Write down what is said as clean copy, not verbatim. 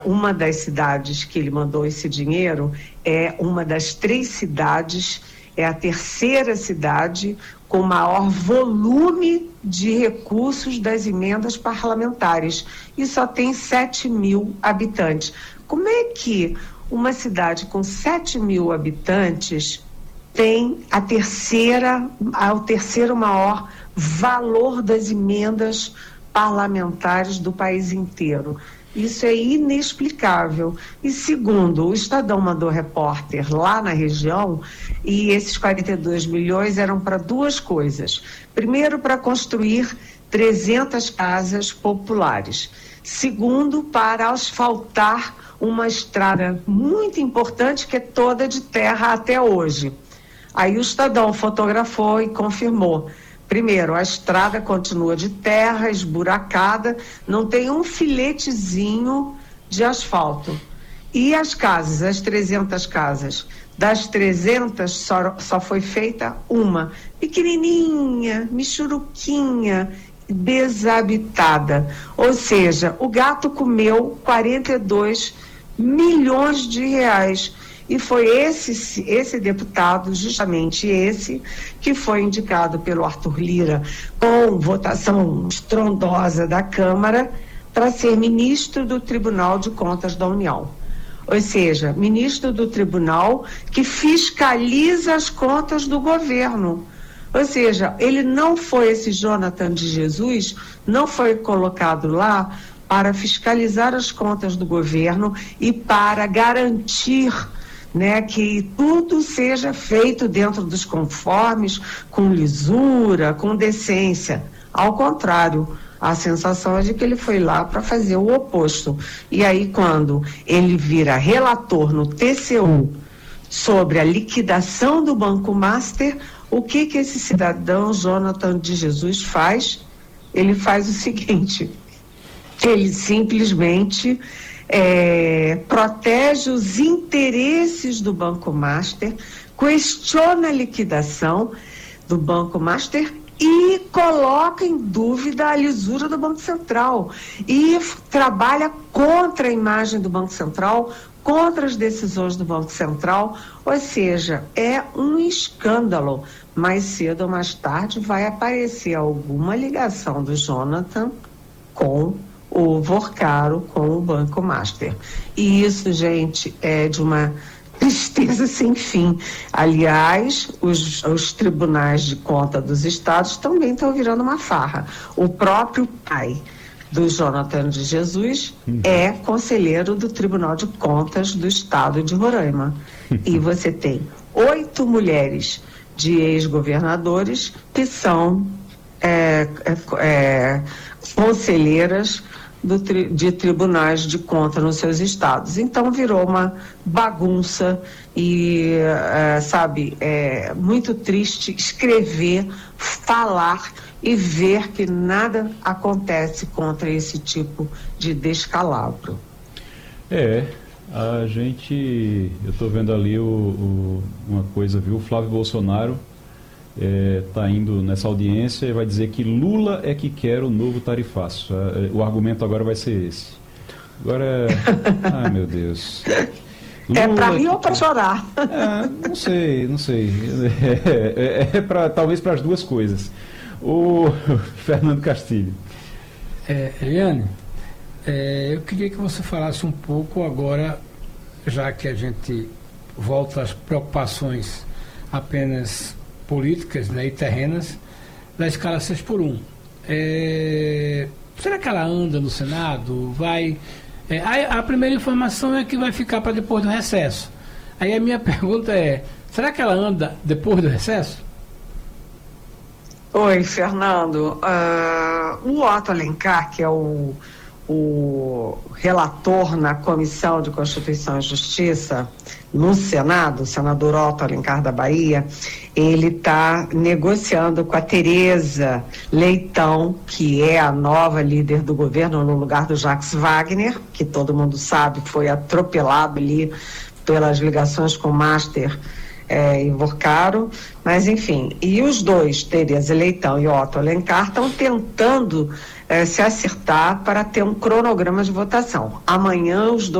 Uma das cidades que ele mandou esse dinheiro é uma das 3 cidades, é a 3ª cidade com maior volume de recursos das emendas parlamentares e só tem 7.000 habitantes. Como é que uma cidade com 7.000 habitantes tem o terceiro maior valor das emendas parlamentares do país inteiro? Isso é inexplicável. E segundo, o Estadão mandou repórter lá na região e esses 42 milhões eram para 2 coisas. Primeiro, para construir 300 casas populares. Segundo, para asfaltar uma estrada muito importante que é toda de terra até hoje. Aí o Estadão fotografou e confirmou. Primeiro, a estrada continua de terra, esburacada, não tem um filetezinho de asfalto. E as casas, as 300 casas, das 300 só foi feita uma, pequenininha, michuruquinha, desabitada. Ou seja, o gato comeu 42 milhões de reais. E foi esse deputado, justamente esse, que foi indicado pelo Arthur Lira com votação estrondosa da Câmara para ser ministro do Tribunal de Contas da União. Ou seja, ministro do Tribunal que fiscaliza as contas do governo. Ou seja, ele não foi, esse Jonathan de Jesus, não foi colocado lá para fiscalizar as contas do governo e para garantir, né, que tudo seja feito dentro dos conformes, com lisura, com decência. Ao contrário, a sensação é de que ele foi lá para fazer o oposto. E aí, quando ele vira relator no TCU sobre a liquidação do Banco Master, o que esse cidadão Jonathan de Jesus faz? Ele faz o seguinte: ele simplesmente protege os interesses do Banco Master, questiona a liquidação do Banco Master e coloca em dúvida a lisura do Banco Central e trabalha contra a imagem do Banco Central, contra as decisões do Banco Central. Ou seja, é um escândalo. Mais cedo ou mais tarde vai aparecer alguma ligação do Jonathan com o Vorcaro, com o Banco Master. E isso, gente, é de uma tristeza sem fim. Aliás, os tribunais de conta dos estados também estão virando uma farra. O próprio pai do Jonathan de Jesus é conselheiro do Tribunal de Contas do Estado de Roraima. E você tem 8 mulheres de ex-governadores que são conselheiras de tribunais de conta nos seus estados. Então virou uma bagunça e, muito triste escrever, falar e ver que nada acontece contra esse tipo de descalabro. Eu estou vendo ali uma coisa, viu? O Flávio Bolsonaro está indo nessa audiência e vai dizer que Lula é que quer o novo tarifaço. O argumento agora vai ser esse. Agora, ai meu Deus. É para rir ou para chorar? Não sei. Talvez para as duas coisas. O Fernando Castilho. Eliane, eu queria que você falasse um pouco agora, já que a gente volta às preocupações apenas políticas, né, e terrenas, da escala 6x1. Será que ela anda no Senado? A primeira informação é que vai ficar para depois do recesso. Aí a minha pergunta é: será que ela anda depois do recesso? Oi, Fernando. O Otto Alencar, que é o relator na Comissão de Constituição e Justiça no Senado, o senador Otto Alencar da Bahia, ele está negociando com a Tereza Leitão, que é a nova líder do governo no lugar do Jacques Wagner, que todo mundo sabe foi atropelado ali pelas ligações com o Master invocaram, mas enfim, e os dois, Tereza Leitão e Otto Alencar, estão tentando se acertar para ter um cronograma de votação. Amanhã os dois